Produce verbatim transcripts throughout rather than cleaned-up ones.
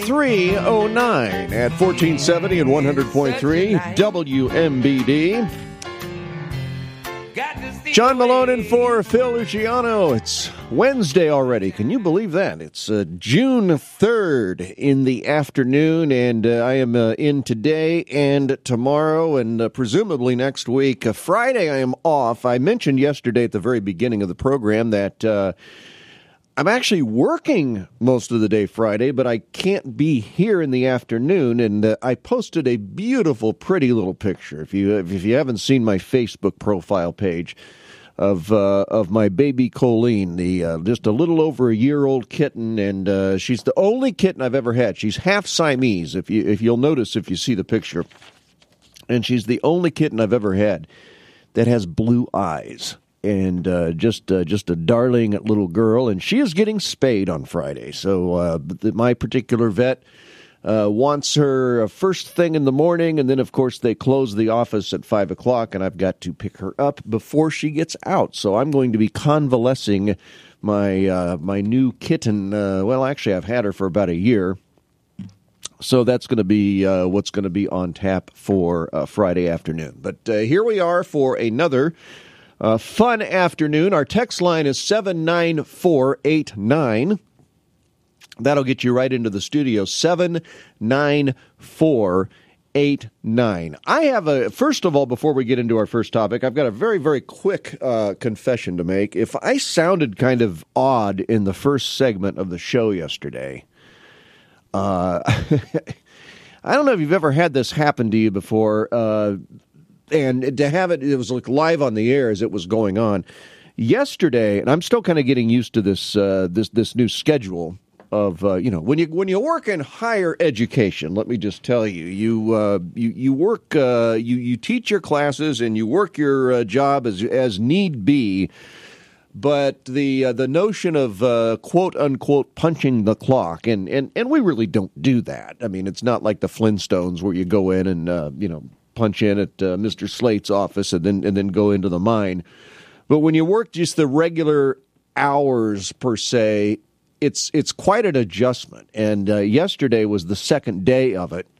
three oh nine at fourteen seventy and one hundred point three W M B D. John Malone in for Phil Luciano. It's Wednesday already. Can you believe that? It's uh, June third in the afternoon, and uh, I am uh, in today and tomorrow and uh, presumably next week. Uh, Friday I am off. I mentioned yesterday at the very beginning of the program that uh, I'm actually working most of the day Friday, but I can't be here in the afternoon, and uh, I posted a beautiful, pretty little picture. If you if you haven't seen my Facebook profile page, of uh, of my baby Colleen, the uh, just a little over a year old kitten, and uh, she's the only kitten I've ever had. She's half Siamese, if you if you'll notice if you see the picture, and she's the only kitten I've ever had that has blue eyes, and uh, just uh, just a darling little girl. And she is getting spayed on Friday, so uh, the, my particular vet Uh, wants her first thing in the morning, and then, of course, they close the office at five o'clock, and I've got to pick her up before she gets out. So I'm going to be convalescing my uh, my new kitten. Uh, well, actually, I've had her for about a year. So that's going to be uh, what's going to be on tap for uh, Friday afternoon. But uh, here we are for another uh, fun afternoon. Our text line is seven nine four eight nine. That'll get you right into the studio, seven nine four eight nine. I have a, first of all, before we get into our first topic, I've got a very, very quick uh, confession to make. If I sounded kind of odd in the first segment of the show yesterday, uh, I don't know if you've ever had this happen to you before, uh, and to have it, it was like live on the air as it was going on. Yesterday, and I'm still kind of getting used to this, uh, this, this new schedule, Of uh, you know, when you when you work in higher education, let me just tell you, you uh, you you work uh, you you teach your classes and you work your uh, job as as need be, but the uh, the notion of uh, quote unquote punching the clock, and, and and we really don't do that. I mean, it's not like the Flintstones where you go in and uh, you know punch in at uh, Mister Slate's office and then and then go into the mine. But when you work just the regular hours per se, It's it's quite an adjustment, and uh, yesterday was the second day of it,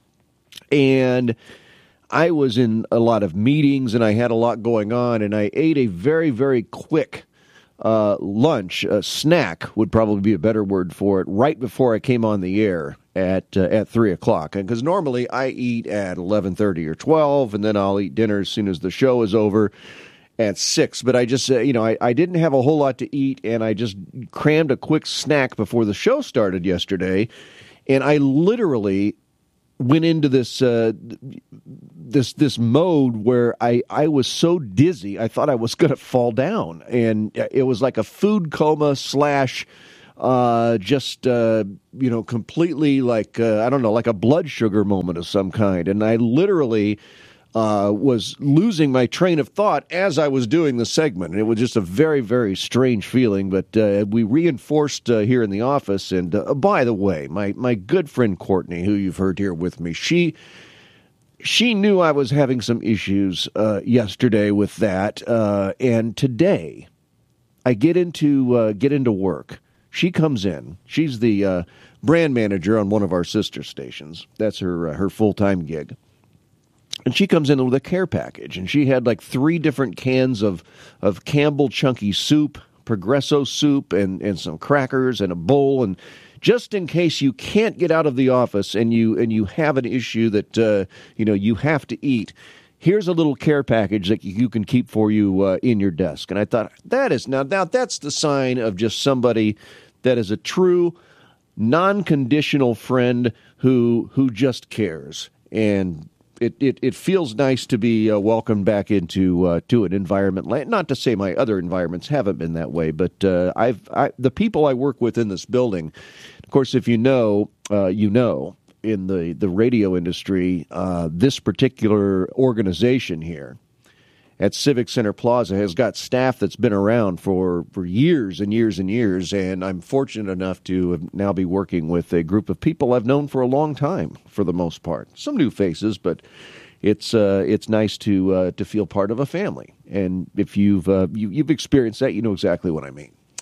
and I was in a lot of meetings, and I had a lot going on, and I ate a very, very quick uh, lunch, a snack would probably be a better word for it, right before I came on the air at uh, at three o'clock, because normally I eat at eleven thirty or twelve, and then I'll eat dinner as soon as the show is over at six, but I just, uh, you know, I, I didn't have a whole lot to eat, and I just crammed a quick snack before the show started yesterday, and I literally went into this uh, this this mode where I, I was so dizzy, I thought I was going to fall down, and it was like a food coma slash uh, just, uh, you know, completely like, uh, I don't know, like a blood sugar moment of some kind, and I literally Uh, was losing my train of thought as I was doing the segment. And it was just a very, very strange feeling, but uh, we reinforced uh, here in the office. And uh, by the way, my, my good friend Courtney, who you've heard here with me, she she knew I was having some issues uh, yesterday with that. Uh, and today, I get into uh, get into work. She comes in. She's the uh, brand manager on one of our sister stations. That's her uh, her full-time gig. And she comes in with a care package, and she had like three different cans of, of Campbell Chunky soup, Progresso soup, and, and some crackers and a bowl. And just in case you can't get out of the office and you and you have an issue that uh, you know you have to eat, here's a little care package that you can keep for you uh, in your desk. And I thought, that is now now that's the sign of just somebody that is a true, non-conditional friend who who just cares. And It, it it feels nice to be uh, welcomed back into uh, to an environment. Not to say my other environments haven't been that way, but uh, I've I, the people I work with in this building. Of course, if you know, uh, you know, in the the radio industry, uh, this particular organization here at Civic Center Plaza has got staff that's been around for, for years and years and years, and I'm fortunate enough to now be working with a group of people I've known for a long time, for the most part. Some new faces, but it's uh, it's nice to uh, to feel part of a family. And if you've uh, you, you've experienced that, you know exactly what I mean.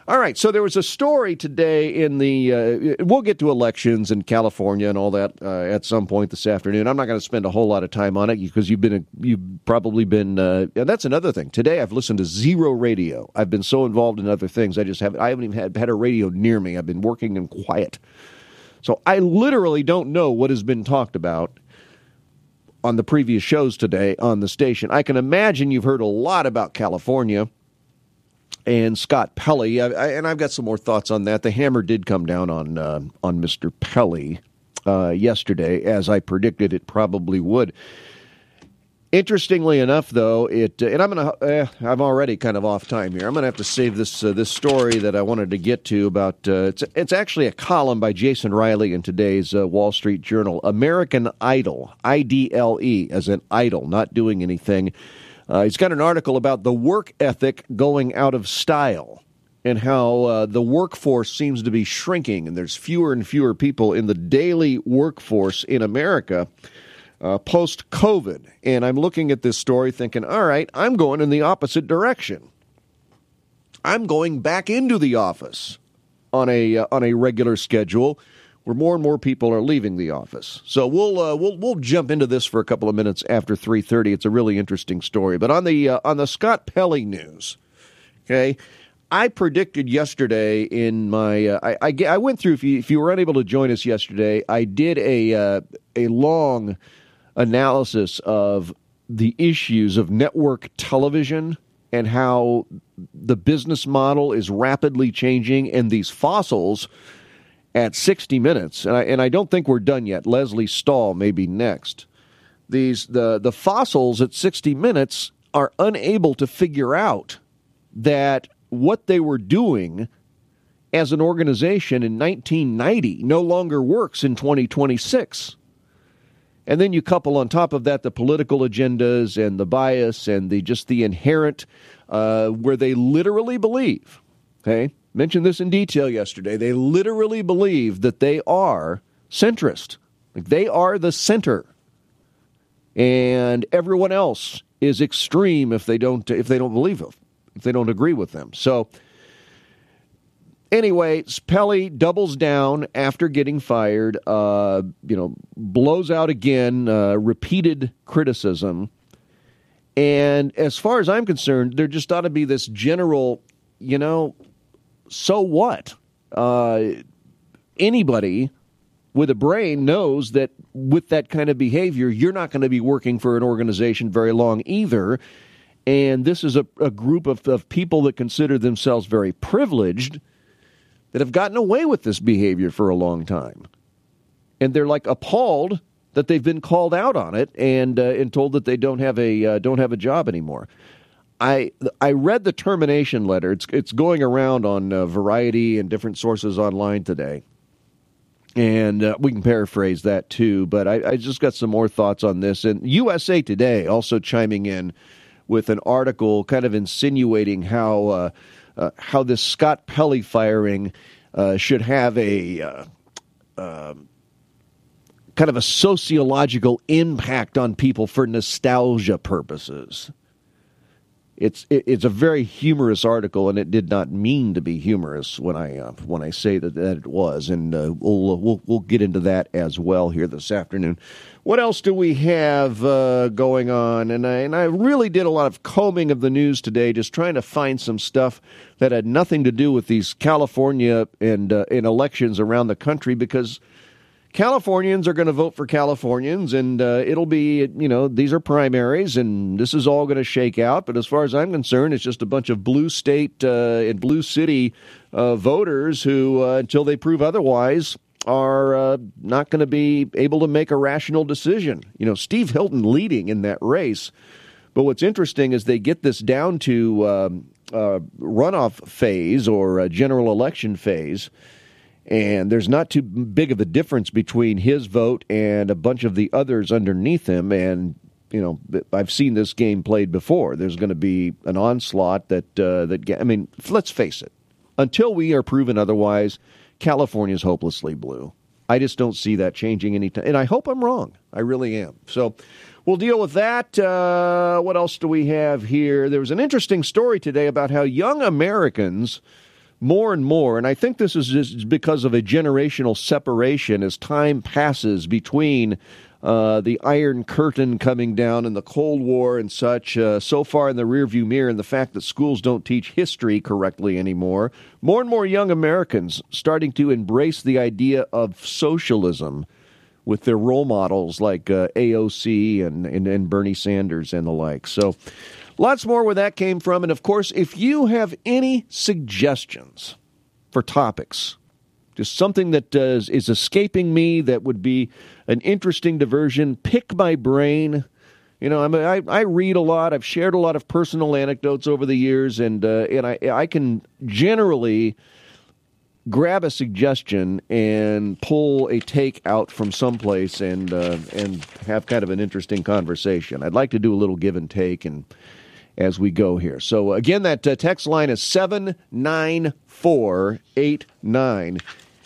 All right, so there was a story today in the, uh, we'll get to elections in California and all that uh, at some point this afternoon. I'm not going to spend a whole lot of time on it because you've been, you've probably been, uh, and that's another thing. Today I've listened to zero radio. I've been so involved in other things, I just haven't, I haven't even had, had a radio near me. I've been working in quiet. So I literally don't know what has been talked about on the previous shows today on the station. I can imagine you've heard a lot about California and Scott Pelley, I, I, and I've got some more thoughts on that. The hammer did come down on uh, on Mister Pelley uh, yesterday, as I predicted it probably would. Interestingly enough, though, it uh, and I'm gonna uh, I'm already kind of off time here. I'm gonna have to save this uh, this story that I wanted to get to about. Uh, it's it's actually a column by Jason Riley in today's uh, Wall Street Journal. American Idle, I D L E, as an idle, not doing anything. Uh, he's got an article about the work ethic going out of style and how uh, the workforce seems to be shrinking, and there's fewer and fewer people in the daily workforce in America uh, post-COVID. And I'm looking at this story thinking, all right, I'm going in the opposite direction. I'm going back into the office on a uh, on a regular schedule, where more and more people are leaving the office. So we'll uh, we'll we'll jump into this for a couple of minutes after three thirty. It's a really interesting story. But on the uh, on the Scott Pelley news, okay, I predicted yesterday in my uh, I, I I went through. If you if you were unable to join us yesterday, I did a uh, a long analysis of the issues of network television and how the business model is rapidly changing, and these fossils at sixty minutes, and I, and I don't think we're done yet. Leslie Stahl may be next. These the, the fossils at sixty minutes are unable to figure out that what they were doing as an organization in nineteen ninety no longer works in twenty twenty-six. And then you couple on top of that the political agendas and the bias and the just the inherent, uh, where they literally believe, okay, mentioned this in detail yesterday. They literally believe that they are centrist. Like they are the center. And everyone else is extreme if they don't if they don't believe them, if they don't agree with them. So anyway, Pelley doubles down after getting fired, uh, you know, blows out again, uh, repeated criticism. And as far as I'm concerned, there just ought to be this general, you know, so what? Uh, anybody with a brain knows that with that kind of behavior, you're not going to be working for an organization very long either. And this is a, a group of, of people that consider themselves very privileged that have gotten away with this behavior for a long time. And they're like appalled that they've been called out on it and uh, and told that they don't have a uh, don't have a job anymore. I I read the termination letter. It's it's going around on uh, Variety and different sources online today, and uh, we can paraphrase that too. But I, I just got some more thoughts on this. And U S A Today also chiming in with an article, kind of insinuating how uh, uh, how this Scott Pelley firing uh, should have a uh, uh, kind of a sociological impact on people for nostalgia purposes. It's it, it's a very humorous article, and it did not mean to be humorous when I uh, when I say that, that it was, and uh, we'll we'll we'll get into that as well here this afternoon. What else do we have uh, going on? And I and I really did a lot of combing of the news today, just trying to find some stuff that had nothing to do with these California and uh, and elections around the country, because Californians are going to vote for Californians, and uh, it'll be, you know, these are primaries, and this is all going to shake out. But as far as I'm concerned, it's just a bunch of blue state uh, and blue city uh, voters who, uh, until they prove otherwise, are uh, not going to be able to make a rational decision. You know, Steve Hilton leading in that race. But what's interesting is they get this down to um, uh, runoff phase or a general election phase, and there's not too big of a difference between his vote and a bunch of the others underneath him. And, you know, I've seen this game played before. There's going to be an onslaught that, uh, that I mean, let's face it. Until we are proven otherwise, California is hopelessly blue. I just don't see that changing anytime. And I hope I'm wrong. I really am. So we'll deal with that. Uh, what else do we have here? There was an interesting story today about how young Americans more and more, and I think this is just because of a generational separation as time passes between uh, the Iron Curtain coming down and the Cold War and such, uh, so far in the rearview mirror, and the fact that schools don't teach history correctly anymore. More and more young Americans starting to embrace the idea of socialism with their role models like uh, A O C and, and, and Bernie Sanders and the like. So lots more where that came from. And, of course, if you have any suggestions for topics, just something that uh, is, is escaping me that would be an interesting diversion, pick my brain. You know, I mean, I, I read a lot. I've shared a lot of personal anecdotes over the years, and uh, and I I can generally grab a suggestion and pull a take out from someplace and uh, and have kind of an interesting conversation. I'd like to do a little give and take and as we go here. So again, that uh, text line is seven nine four eight nine.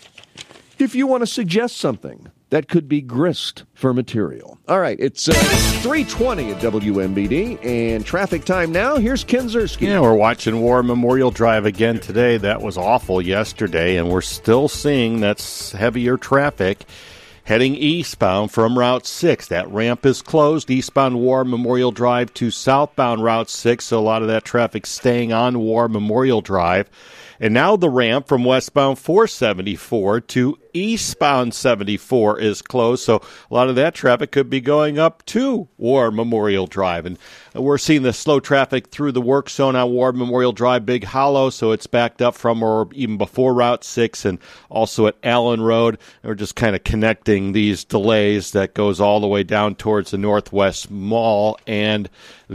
If you want to suggest something that could be grist for material. All right, it's uh, three twenty at W M B D, and traffic time now. Here's Ken Ziersky. Yeah, we're watching War Memorial Drive again today. That was awful yesterday, and we're still seeing that's heavier traffic heading eastbound from Route six. That ramp is closed, eastbound War Memorial Drive to southbound Route six, so a lot of that traffic staying on War Memorial Drive. And now the ramp from westbound four seventy-four to eastbound seventy-four is closed, so a lot of that traffic could be going up to War Memorial Drive. And we're seeing the slow traffic through the work zone on War Memorial Drive, Big Hollow, so it's backed up from or even before Route six and also at Allen Road. And we're just kind of connecting these delays that goes all the way down towards the Northwest Mall and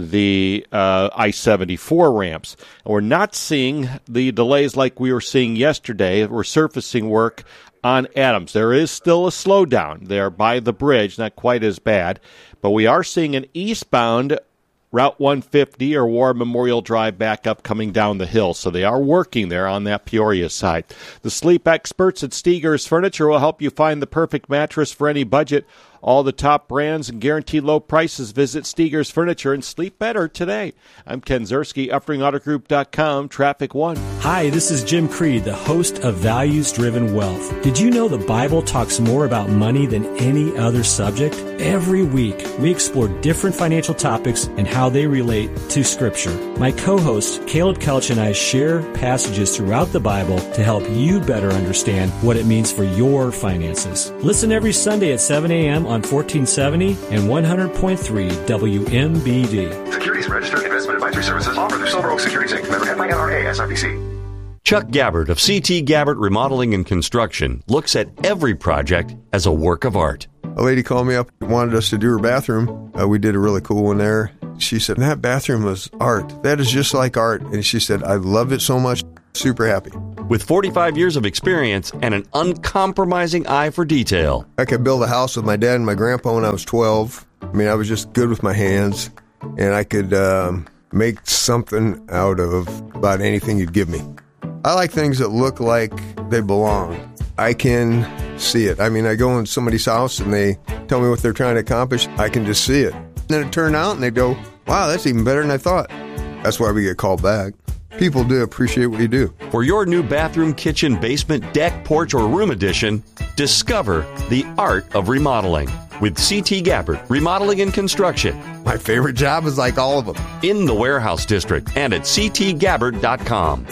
the uh, I seventy-four ramps. And we're not seeing the delays like we were seeing yesterday. We're surfacing work on Adams. There is still a slowdown there by the bridge, not quite as bad, but we are seeing an eastbound Route one fifty or War Memorial Drive backup coming down the hill, so they are working there on that Peoria side. The sleep experts at Steger's Furniture will help you find the perfect mattress for any budget. All the top brands and guaranteed low prices. Visit Steger's Furniture and sleep better today. I'm Ken Ziersky, Uffring Auto Group dot com, Traffic One. Hi, this is Jim Creed, the host of Values Driven Wealth. Did you know the Bible talks more about money than any other subject? Every week, we explore different financial topics and how they relate to Scripture. My co-host, Caleb Kelch, and I share passages throughout the Bible to help you better understand what it means for your finances. Listen every Sunday at seven a.m. on fourteen seventy and one hundred point three W M B D. Securities Registered Investment Advisory Services offered through Silver Oak Securities Incorporated. Member F I N R A S I P C. Chuck Gabbard of C T Gabbard Remodeling and Construction looks at every project as a work of art. A lady called me up and wanted us to do her bathroom. Uh, we did a really cool one there. She said, that bathroom was art. That is just like art. And she said, I love it so much. Super happy. With forty-five years of experience and an uncompromising eye for detail. I could build a house with my dad and my grandpa when I was twelve. I mean, I was just good with my hands. And I could um, make something out of about anything you'd give me. I like things that look like they belong. I can see it. I mean, I go in somebody's house and they tell me what they're trying to accomplish. I can just see it. And then it turned out and they go, wow, that's even better than I thought. That's why we get called back. People do appreciate what you do. For your new bathroom, kitchen, basement, deck, porch, or room addition, discover the art of remodeling with C T Gabbard Remodeling and Construction. My favorite job is like all of them. In the Warehouse District and at C T Gabbard dot com.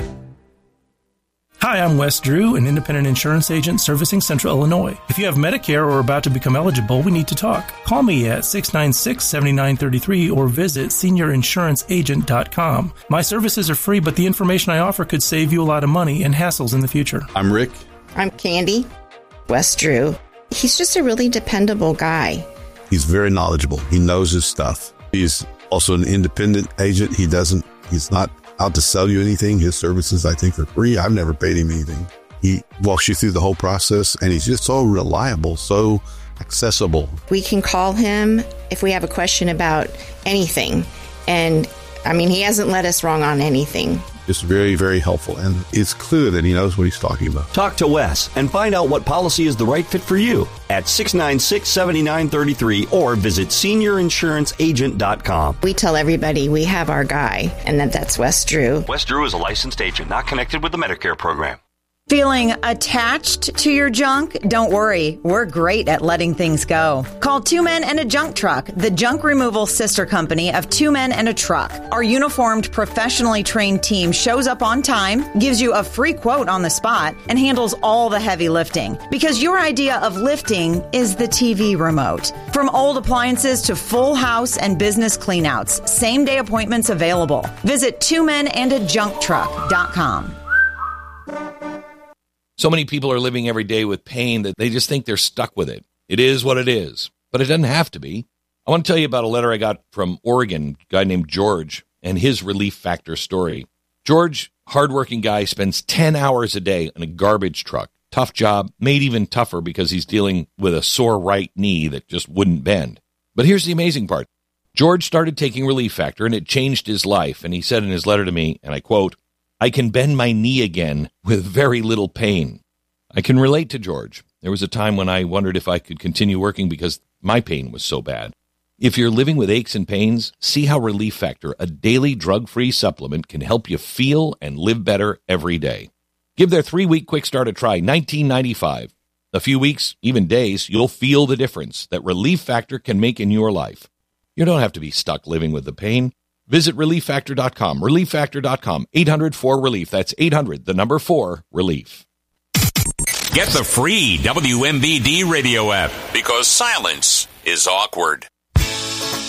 Hi, I'm Wes Drew, an independent insurance agent servicing Central Illinois. If you have Medicare or are about to become eligible, we need to talk. Call me at six nine six, seven nine three three or visit senior insurance agent dot com. My services are free, but the information I offer could save you a lot of money and hassles in the future. I'm Rick. I'm Candy. Wes Drew. He's just a really dependable guy. He's very knowledgeable. He knows his stuff. He's also an independent agent. He doesn't, he's not out to sell you anything. His services, I think, are free. I've never paid him anything. He walks you through the whole process, and he's just so reliable, so accessible. We can call him if we have a question about anything. And, I mean, he hasn't led us wrong on anything. It's very, very helpful, and it's clear that he knows what he's talking about. Talk to Wes and find out what policy is the right fit for you at six nine six, seven nine three three or visit senior insurance agent dot com. We tell everybody we have our guy, and that that's Wes Drew. Wes Drew is a licensed agent, not connected with the Medicare program. Feeling attached to your junk? Don't worry, we're great at letting things go. Call Two Men and a Junk Truck, the junk removal sister company of Two Men and a Truck. Our uniformed, professionally trained team shows up on time, gives you a free quote on the spot, and handles all the heavy lifting. Because your idea of lifting is the T V remote. From old appliances to full house and business cleanouts, same day appointments available. Visit two men and a junk truck dot com. So many people are living every day with pain that they just think they're stuck with it. It is what it is, but it doesn't have to be. I want to tell you about a letter I got from Oregon, a guy named George, and his Relief Factor story. George, hardworking guy, spends ten hours a day on a garbage truck. Tough job, made even tougher because he's dealing with a sore right knee that just wouldn't bend. But here's the amazing part. George started taking Relief Factor, and it changed his life. And he said in his letter to me, and I quote, "I can bend my knee again with very little pain." I can relate to George. There was a time when I wondered if I could continue working because my pain was so bad. If you're living with aches and pains, see how Relief Factor, a daily drug-free supplement, can help you feel and live better every day. Give their three-week quick start a try, nineteen ninety-five. A few weeks, even days, you'll feel the difference that Relief Factor can make in your life. You don't have to be stuck living with the pain. Visit relief factor dot com, relief factor dot com, eight hundred four relief. That's eight hundred, the number four, relief. Get the free W M B D radio app because silence is awkward.